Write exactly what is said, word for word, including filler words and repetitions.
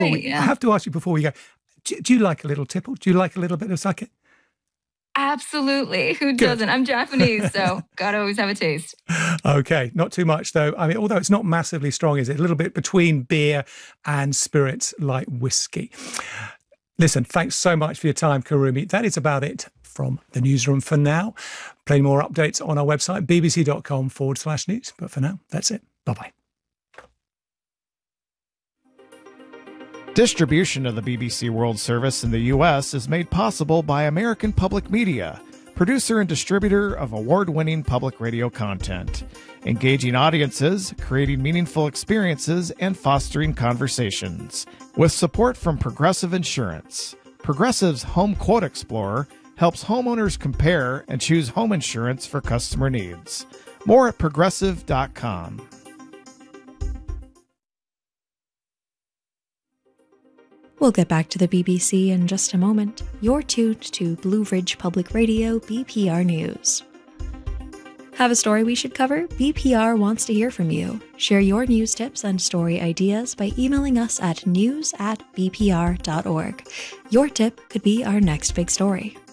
Right, we, yeah. I have to ask you before we go, do, do you like a little tipple? Do you like a little bit of sake? Absolutely. Who Good. doesn't? I'm Japanese, so gotta always have a taste. Okay, not too much though. I mean, although it's not massively strong, is it? A little bit between beer and spirits like whiskey. Listen, thanks so much for your time, Kurumi. That is about it from the newsroom for now. Plenty more updates on our website, bbc.com forward slash news. But for now, that's it. Bye-bye. Distribution of the B B C World Service in the U S is made possible by American Public Media, producer and distributor of award-winning public radio content, engaging audiences, creating meaningful experiences, and fostering conversations. With support from Progressive Insurance. Progressive's Home Quote Explorer helps homeowners compare and choose home insurance for customer needs. More at progressive dot com. We'll get back to the B B C in just a moment. You're tuned to Blue Ridge Public Radio B P R News. Have a story we should cover? B P R wants to hear from you. Share your news tips and story ideas by emailing us at news at b p r dot org. Your tip could be our next big story.